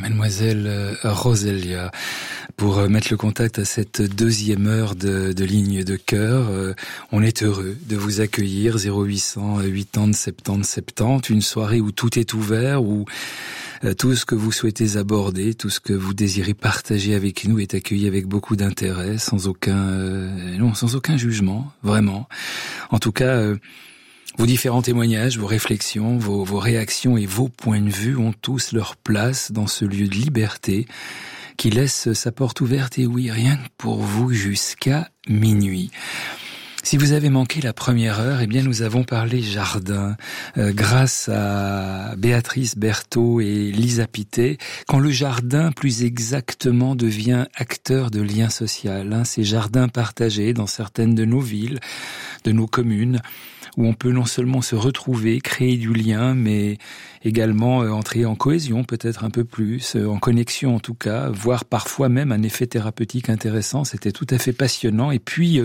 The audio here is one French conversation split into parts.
Mademoiselle Roselia, pour mettre le contact à cette deuxième heure de ligne de cœur. On est heureux de vous accueillir, 0800 80 70 70, une soirée où tout est ouvert, où tout ce que vous souhaitez aborder, tout ce que vous désirez partager avec nous est accueilli avec beaucoup d'intérêt, sans aucun jugement, vraiment. En tout cas, vos différents témoignages, vos réflexions, vos réactions et vos points de vue ont tous leur place dans ce lieu de liberté qui laisse sa porte ouverte, et oui, rien que pour vous, jusqu'à minuit. Si vous avez manqué la première heure, eh bien nous avons parlé jardin grâce à Béatrice Berthaud et Lisa Pittet. Quand le jardin, plus exactement, devient acteur de lien social, ces jardins partagés dans certaines de nos villes, de nos communes, où on peut non seulement se retrouver, créer du lien, mais également entrer en cohésion, peut-être un peu plus, en connexion en tout cas, voire parfois même un effet thérapeutique intéressant. C'était tout à fait passionnant. Et puis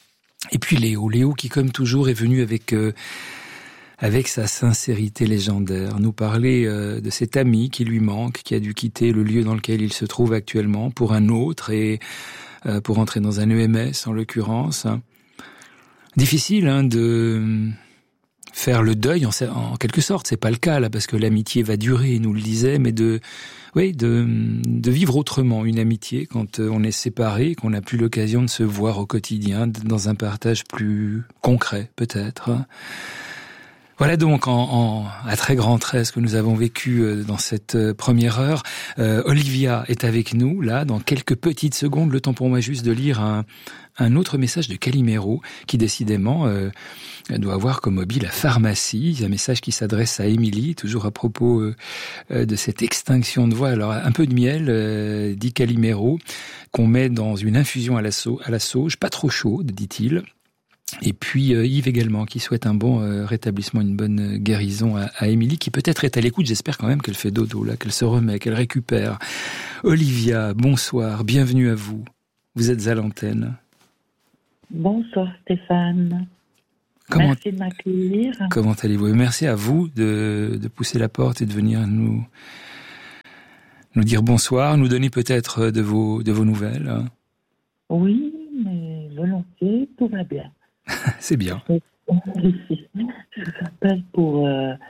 Léo qui comme toujours est venu avec sa sincérité légendaire, nous parler de cet ami qui lui manque, qui a dû quitter le lieu dans lequel il se trouve actuellement pour un autre et pour entrer dans un EMS en l'occurrence. Difficile de faire le deuil en quelque sorte, c'est pas le cas là parce que l'amitié va durer, il nous le disait, mais de vivre autrement une amitié quand on est séparé, qu'on n'a plus l'occasion de se voir au quotidien dans un partage plus concret peut-être. Voilà donc à très grands traits ce que nous avons vécu dans cette première heure. Olivia est avec nous là dans quelques petites secondes, le temps pour moi juste de lire un autre message de Calimero qui décidément doit avoir comme hobby la pharmacie. Un message qui s'adresse à Émilie, toujours à propos de cette extinction de voix. Alors un peu de miel, dit Calimero, qu'on met dans une infusion à la sauge, pas trop chaude, dit-il. Et puis Yves également, qui souhaite un bon rétablissement, une bonne guérison à Émilie, qui peut-être est à l'écoute. J'espère quand même qu'elle fait dodo, là, qu'elle se remet, qu'elle récupère. Olivia, bonsoir, bienvenue à vous. Vous êtes à l'antenne. Bonsoir Stéphane. Merci de m'accueillir. Comment allez-vous? Merci à vous de pousser la porte et de venir nous dire bonsoir, nous donner peut-être de vos nouvelles. Oui, mais volontiers, tout va bien. C'est bien. Je vous appelle pour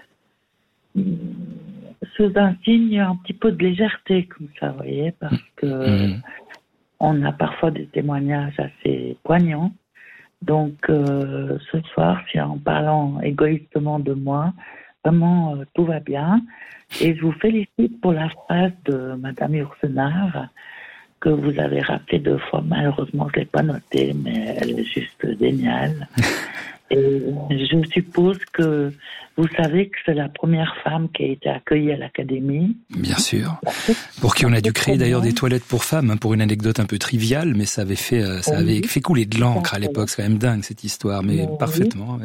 sous un signe un petit peu de légèreté, comme ça, vous voyez, parce que on a parfois des témoignages assez poignants. Donc, ce soir, c'est en parlant égoïstement de moi, vraiment, tout va bien. Et je vous félicite pour la phrase de Madame Yourcenar, que vous avez rappelée 2 fois. Malheureusement, je ne l'ai pas notée, mais elle est juste géniale. Et je suppose que vous savez que c'est la première femme qui a été accueillie à l'académie. Bien sûr. Pour qui on a dû créer d'ailleurs des toilettes pour femmes, pour une anecdote un peu triviale, mais ça avait fait couler de l'encre à l'époque. C'est quand même dingue cette histoire, mais parfaitement.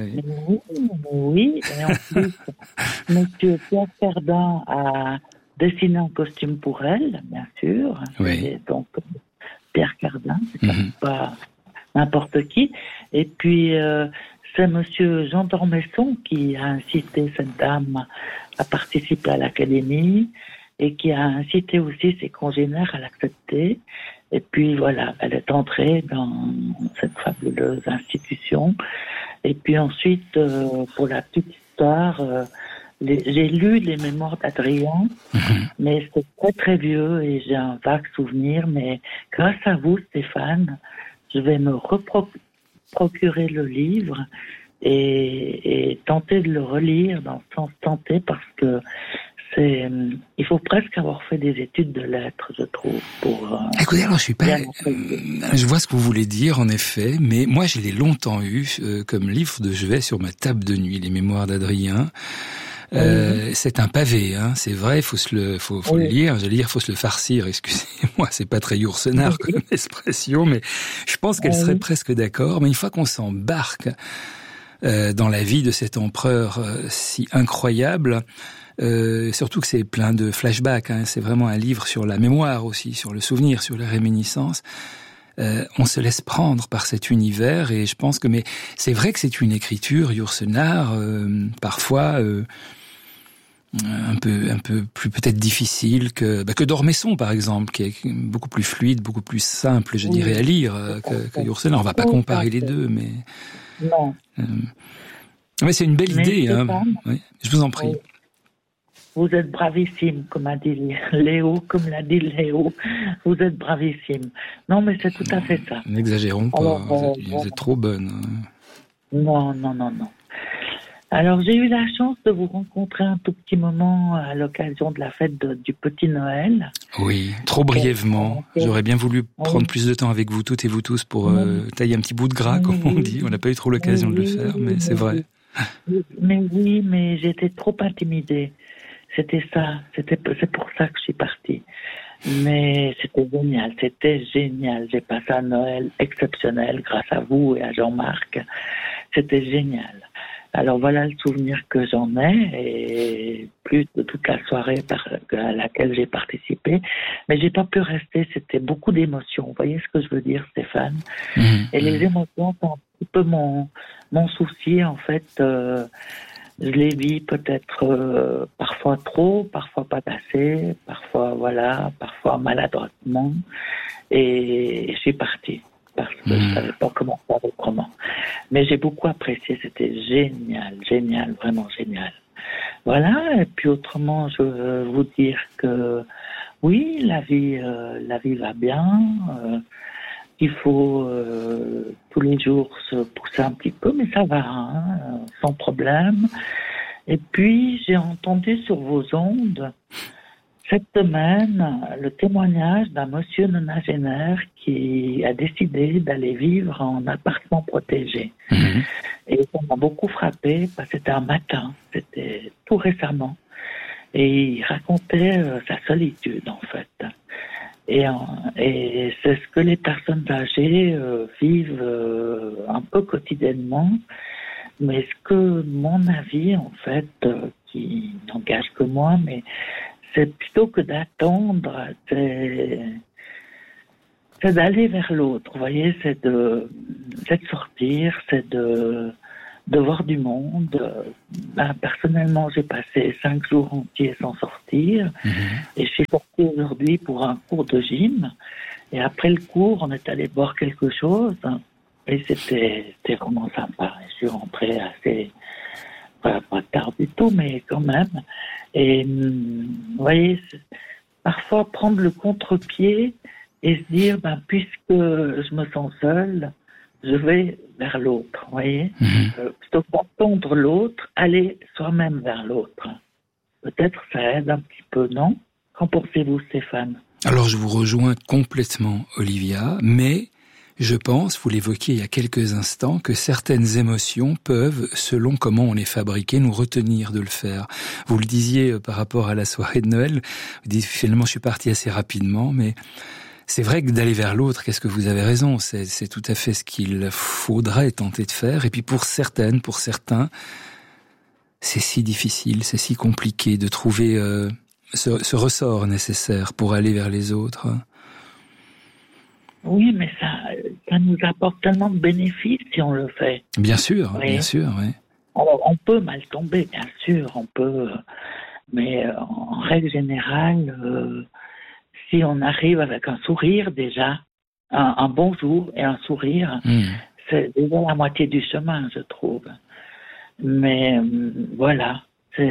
Oui, et en plus, Monsieur Pierre Cardin a dessiné un costume pour elle, bien sûr. Oui. Et donc, Pierre Cardin, c'est pas n'importe qui. Et puis, c'est Monsieur Jean d'Ormesson qui a incité cette dame à participer à l'académie et qui a incité aussi ses congénères à l'accepter. Et puis voilà, elle est entrée dans cette fabuleuse institution. Et puis ensuite, pour la petite histoire, j'ai lu les mémoires d'Adrien, mais c'est très très vieux et j'ai un vague souvenir. Mais grâce à vous, Stéphane, je vais me procurer le livre et tenter de le relire dans le sens tenter, parce que il faut presque avoir fait des études de lettres, je trouve, pour... Écoutez, alors je vois ce que vous voulez dire, en effet, mais moi je l'ai longtemps eu comme livre de chevet sur ma table de nuit, les mémoires d'Adrien. C'est un pavé, c'est vrai, faut le lire, j'allais dire, faut se le farcir, excusez-moi, c'est pas très Yourcenar comme expression, mais je pense qu'elle serait presque d'accord. Mais une fois qu'on s'embarque dans la vie de cet empereur si incroyable, surtout que c'est plein de flashbacks, c'est vraiment un livre sur la mémoire aussi, sur le souvenir, sur la réminiscence. On se laisse prendre par cet univers, et je pense que, mais c'est vrai que c'est une écriture, Yourcenar, parfois un peu plus peut-être difficile que d'Ormesson par exemple, qui est beaucoup plus fluide, beaucoup plus simple, je dirais, à lire que Yourcenar. On va pas comparer les deux, mais non. Mais c'est une belle idée. Hein. Oui, je vous en prie. Oui. Vous êtes bravissime, comme a dit Léo, comme l'a dit Léo. Vous êtes bravissime. Non, mais c'est tout à fait ça. N'exagérons pas. Alors, vous êtes trop bonne. Non. Alors, j'ai eu la chance de vous rencontrer un tout petit moment à l'occasion de la fête du Petit Noël. Oui, trop brièvement. J'aurais bien voulu prendre plus de temps avec vous toutes et vous tous pour tailler un petit bout de gras, comme on dit. On n'a pas eu trop l'occasion de le faire, mais c'est vrai. Mais j'étais trop intimidée. C'était ça. C'est pour ça que je suis partie. Mais c'était génial. J'ai passé un Noël exceptionnel grâce à vous et à Jean-Marc. C'était génial. Alors voilà le souvenir que j'en ai, et plus de toute la soirée à laquelle j'ai participé. Mais j'ai pas pu rester, c'était beaucoup d'émotions. Vous voyez ce que je veux dire, Stéphane? Et les émotions sont un petit peu mon souci, en fait. Je les vis peut-être parfois trop, parfois pas assez, parfois maladroitement. Et je suis partie. Parce que je savais pas comment faire autrement. Mais j'ai beaucoup apprécié, c'était génial, vraiment génial. Voilà, et puis autrement, je veux vous dire que oui, la vie va bien, il faut tous les jours se pousser un petit peu, mais ça va, sans problème. Et puis, j'ai entendu sur vos ondes, cette semaine, le témoignage d'un monsieur nonagénaire qui a décidé d'aller vivre en appartement protégé. Et ça m'a beaucoup frappé parce que c'était un matin, c'était tout récemment. Et il racontait sa solitude, en fait. Et c'est ce que les personnes âgées vivent un peu quotidiennement. Mais ce que mon avis, en fait, qui n'engage que moi, mais c'est plutôt que d'attendre, c'est d'aller vers l'autre, vous voyez, c'est de sortir, c'est de voir du monde. Personnellement, j'ai passé 5 jours entiers sans sortir, et je suis sortie aujourd'hui pour un cours de gym, et après le cours, on est allé boire quelque chose, et c'était vraiment sympa. Je suis rentrée assez, pas tard du tout, mais quand même. Et vous voyez, parfois prendre le contre-pied et se dire, puisque je me sens seule, je vais vers l'autre, vous voyez. Plutôt que d'entendre l'autre, aller soi-même vers l'autre. Peut-être ça aide un petit peu, non? Qu'en pensez-vous, Stéphane? Alors je vous rejoins complètement, Olivia, mais je pense, vous l'évoquiez il y a quelques instants, que certaines émotions peuvent, selon comment on est fabriqué, nous retenir de le faire. Vous le disiez par rapport à la soirée de Noël, vous dites finalement je suis parti assez rapidement, mais c'est vrai que d'aller vers l'autre, qu'est-ce que vous avez raison, c'est tout à fait ce qu'il faudrait tenter de faire. Et puis pour certaines, pour certains, c'est si difficile, c'est si compliqué de trouver ce ressort nécessaire pour aller vers les autres. Oui, mais ça nous apporte tellement de bénéfices si on le fait. Bien sûr, oui. Bien sûr, oui. Alors, on peut mal tomber, bien sûr, on peut, mais en règle générale, si on arrive avec un sourire déjà, un bonjour et un sourire, c'est déjà la moitié du chemin, je trouve. Mais voilà, ça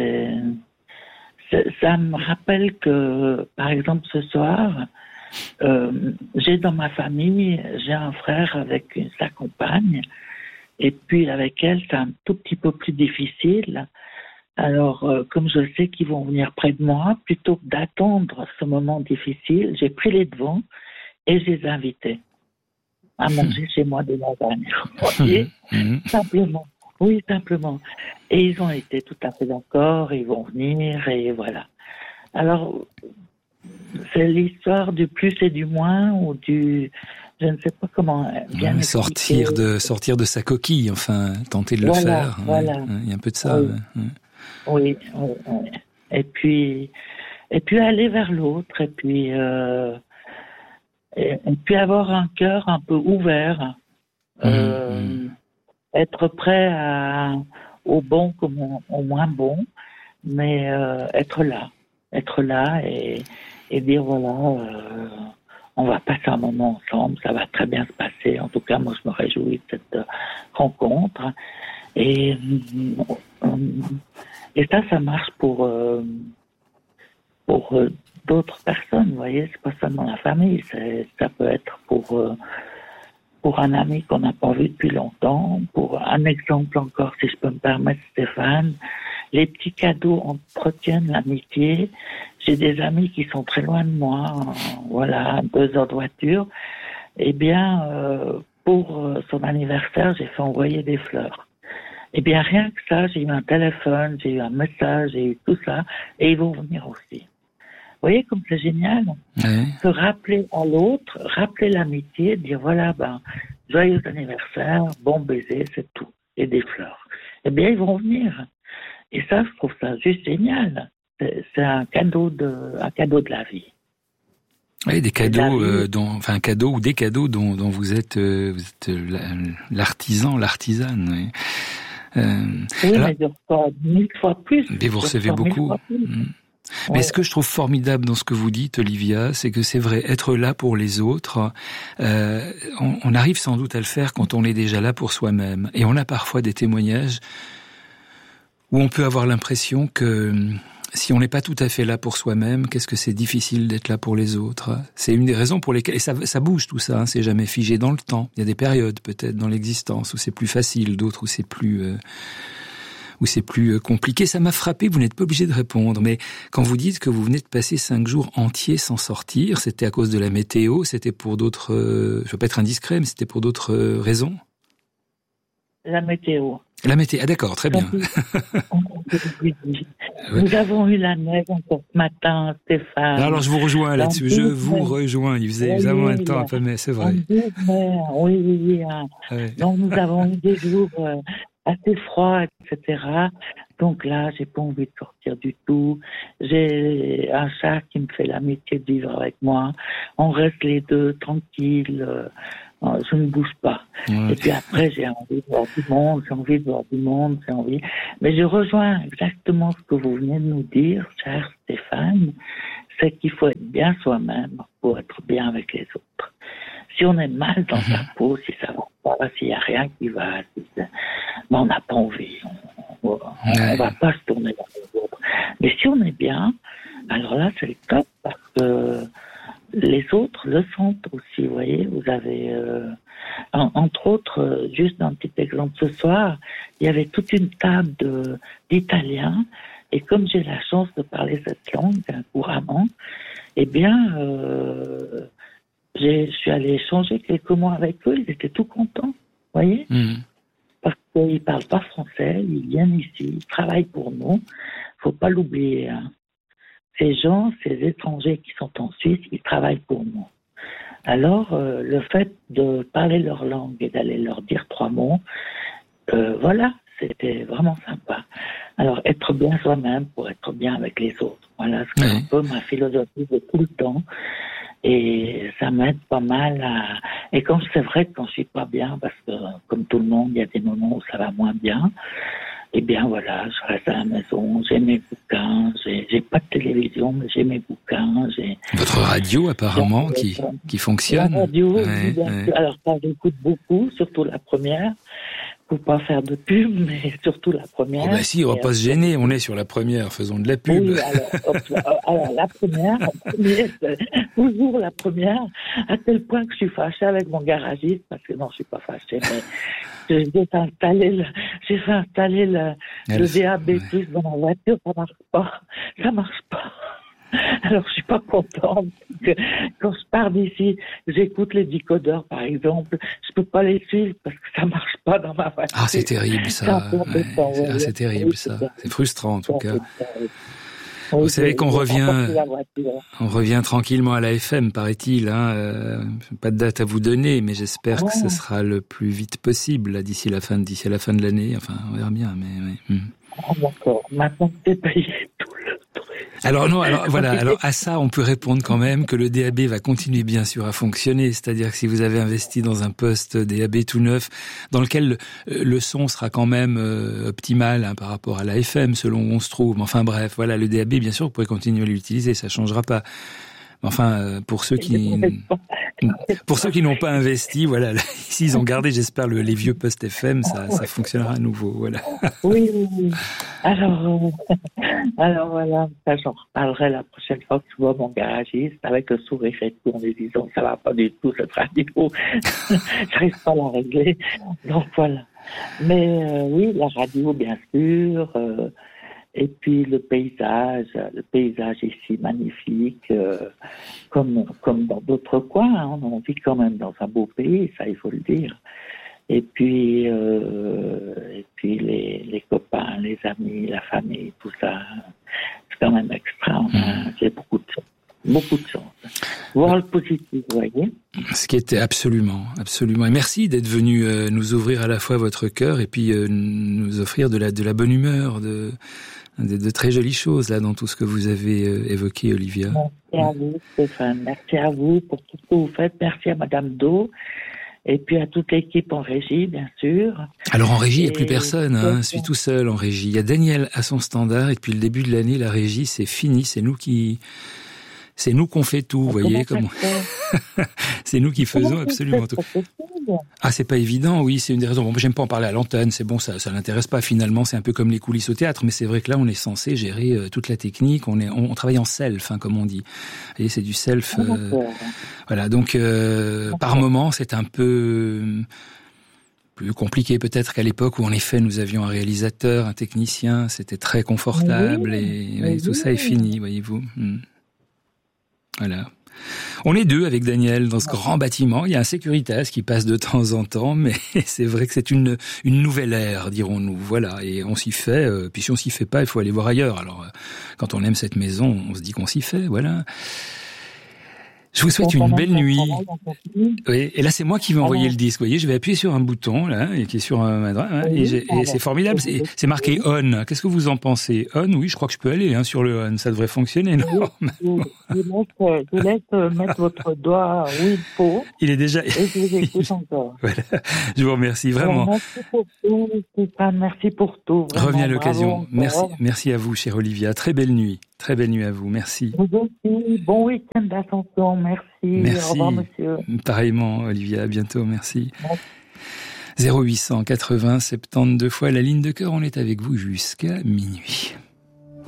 me rappelle que, par exemple, ce soir, j'ai dans ma famille, j'ai un frère avec sa compagne, et puis avec elle, c'est un tout petit peu plus difficile. Alors, comme je sais qu'ils vont venir près de moi, plutôt que d'attendre ce moment difficile, j'ai pris les devants et je les ai invités à manger chez moi des lasagnes. Simplement. Oui, simplement. Et ils ont été tout à fait d'accord, ils vont venir, et voilà. Alors, c'est l'histoire du plus et du moins, ou du... Je ne sais pas comment bien sortir de sa coquille, enfin, tenter de le faire. Voilà. Il y a un peu de ça. Oui. Et puis aller vers l'autre, et puis avoir un cœur un peu ouvert, être prêt au bon comme au moins bon, mais être là et dire voilà, on va passer un moment ensemble, ça va très bien se passer. En tout cas, moi, je me réjouis de cette rencontre. Et ça marche pour d'autres personnes, vous voyez, c'est pas seulement la famille, ça peut être pour un ami qu'on n'a pas vu depuis longtemps. Pour un exemple encore, si je peux me permettre, Stéphane, les petits cadeaux entretiennent l'amitié. J'ai des amis qui sont très loin de moi, voilà, 2 heures de voiture. Eh bien, pour son anniversaire, j'ai fait envoyer des fleurs. Eh bien, rien que ça, j'ai eu un téléphone, j'ai eu un message, j'ai eu tout ça, et ils vont venir aussi. Vous voyez comme c'est génial, se rappeler à l'autre, rappeler l'amitié, dire voilà, joyeux anniversaire, bon baiser, c'est tout, et des fleurs. Eh bien, ils vont venir. Et ça, je trouve ça juste génial. C'est un cadeau de la vie. Oui, des cadeaux, un cadeau ou des cadeaux dont vous êtes l'artisan, l'artisane. Oui. Oui, mais je reçois 1000 fois plus. Mais vous recevez beaucoup. Mais ce que je trouve formidable dans ce que vous dites, Olivia, c'est que c'est vrai, être là pour les autres, on arrive sans doute à le faire quand on est déjà là pour soi-même. Et on a parfois des témoignages où on peut avoir l'impression que si on n'est pas tout à fait là pour soi-même, qu'est-ce que c'est difficile d'être là pour les autres. C'est une des raisons pour lesquelles, et ça bouge tout ça, c'est jamais figé dans le temps. Il y a des périodes peut-être dans l'existence où c'est plus facile, d'autres où c'est plus compliqué. Ça m'a frappé, vous n'êtes pas obligé de répondre, mais quand vous dites que vous venez de passer 5 jours entiers sans sortir, c'était à cause de la météo, c'était pour d'autres, je veux pas être indiscret, mais c'était pour d'autres raisons? La météo. La météo, ah d'accord, très bien. Nous avons eu la neige encore ce matin, Stéphane. Alors je vous rejoins là-dessus, je vous rejoins. Il faisait vraiment un temps un peu, mais c'est vrai. Oui. Donc nous avons eu des jours assez froids, etc. Donc là, j'ai pas envie de sortir du tout. J'ai un chat qui me fait l'amitié de vivre avec moi. On reste les deux tranquilles. Je ne bouge pas. Ouais. Et puis après, j'ai envie de voir du monde, Mais je rejoins exactement ce que vous venez de nous dire, cher Stéphane, c'est qu'il faut être bien soi-même pour être bien avec les autres. Si on est mal dans sa peau, si ça va pas, s'il n'y a rien qui va, on n'a pas envie. On va pas se tourner vers les autres. Mais si on est bien, alors là, c'est le top parce que les autres le sentent aussi, vous voyez. Vous avez, entre autres, juste un petit exemple, ce soir, il y avait toute une table d'Italiens, et comme j'ai la chance de parler cette langue couramment, eh bien, je suis allée échanger quelques mots avec eux, ils étaient tout contents, vous voyez. Parce qu'ils parlent pas français, ils viennent ici, ils travaillent pour nous, faut pas l'oublier, hein. Ces gens, ces étrangers qui sont en Suisse, ils travaillent pour nous. Alors, le fait de parler leur langue et d'aller leur dire 3 mots, voilà, c'était vraiment sympa. Alors, être bien soi-même pour être bien avec les autres. Voilà, c'est un peu ma philosophie de tout le temps. Et ça m'aide pas mal à... Et quand c'est vrai que quand je suis pas bien, parce que, comme tout le monde, il y a des moments où ça va moins bien, eh bien voilà, je reste à la maison, j'ai mes bouquins, j'ai pas de télévision, mais j'ai mes bouquins, Votre radio apparemment qui fonctionne. La radio, alors ça j'écoute beaucoup, surtout la première, pour pas faire de pub, mais surtout la première. Oh bah si, on va pas se gêner, on est sur la première, faisons de la pub. Oui, alors la première, toujours la première, à tel point que je suis fâchée avec mon garagiste, parce que non, je suis pas fâchée, mais j'ai fait installer le DAB+ dans ma voiture, ça marche pas. Alors, je suis pas contente que quand je pars d'ici, j'écoute les décodeurs, par exemple, je peux pas les suivre parce que ça marche pas dans ma voiture. Ah, c'est terrible, ça. C'est terrible, ça. C'est frustrant, en tout cas. Vous savez qu'on revient tranquillement à la FM, paraît-il, hein. Pas de date à vous donner, mais j'espère que ce sera le plus vite possible, là, d'ici à la fin de l'année. Enfin, on verra bien, mais. Ah, d'accord. Maintenant que t'es payé tout le truc. Alors non, alors voilà, alors à ça on peut répondre quand même que le DAB va continuer bien sûr à fonctionner, c'est-à-dire que si vous avez investi dans un poste DAB tout neuf, dans lequel le son sera quand même optimal par rapport à la FM selon où on se trouve, enfin bref, voilà, le DAB bien sûr vous pourrez continuer à l'utiliser, ça changera pas. Enfin, pour ceux qui n'ont pas investi, voilà, s'ils ont gardé, j'espère, les vieux postes FM, ça fonctionnera à nouveau, voilà. Oui. Alors voilà, ça j'en reparlerai la prochaine fois que je vois mon garagiste avec le sourire et tout en lui disant ça va pas du tout cette radio, j'arrive pas à la régler. Donc voilà. Mais oui, la radio bien sûr. Et puis le paysage ici magnifique, comme dans d'autres coins, hein, on vit quand même dans un beau pays, ça il faut le dire. Et puis les copains, les amis, la famille, tout ça, c'est quand même extra. J'ai beaucoup de chance. Voir le positif, vous voyez. Ce qui était absolument. Et merci d'être venu nous ouvrir à la fois votre cœur et puis nous offrir de la bonne humeur, de très jolies choses là dans tout ce que vous avez évoqué, Olivia. Merci à vous, Stéphane. Merci à vous pour tout ce que vous faites. Merci à Madame Do. Et puis à toute l'équipe en régie, bien sûr. Alors en régie, il n'y a plus personne, hein. Je suis tout seul en régie. Il y a Daniel à son standard et depuis le début de l'année, la régie, c'est fini. C'est nous qu'on fait tout, vous voyez comment. C'est nous qui faisons absolument tout. Ah, c'est pas évident, oui, c'est une des raisons. Bon, j'aime pas en parler à l'antenne, c'est bon, ça l'intéresse pas finalement, c'est un peu comme les coulisses au théâtre, mais c'est vrai que là, on est censé gérer toute la technique, on travaille en self, hein, comme on dit. Vous voyez, c'est du self. Voilà, donc par moment, c'est un peu plus compliqué peut-être qu'à l'époque où en effet nous avions un réalisateur, un technicien, c'était très confortable et tout ça est fini, voyez-vous. Voilà. On est deux avec Daniel dans ce grand bâtiment. Il y a un Securitas qui passe de temps en temps, mais c'est vrai que c'est une nouvelle ère, dirons-nous. Voilà, et on s'y fait. Puis si on s'y fait pas, il faut aller voir ailleurs. Alors, quand on aime cette maison, on se dit qu'on s'y fait. Voilà. Je vous souhaite une belle nuit. Oui, et là, c'est moi qui vais envoyer le disque. Vous voyez, je vais appuyer sur un bouton, là, et qui est sur ma droite, et c'est formidable. C'est marqué on. Qu'est-ce que vous en pensez? On, oui, je crois que je peux aller, hein, sur le on. Ça devrait fonctionner, non? Je vous laisse mettre votre doigt où il faut. Il est déjà. Et je vous écoute encore. Voilà. Je vous remercie vraiment. Merci pour tout, Stéphane. Merci pour tout. Vraiment, revenez à l'occasion. Bravo. Merci à vous, chère Olivia. Très belle nuit. Très belle nuit à vous. Merci. Vous aussi. Bon week-end d'Ascension. Merci. Au revoir, monsieur. Pareillement, Olivia. À bientôt. Merci. 0880 72 fois la ligne de cœur. On est avec vous jusqu'à minuit.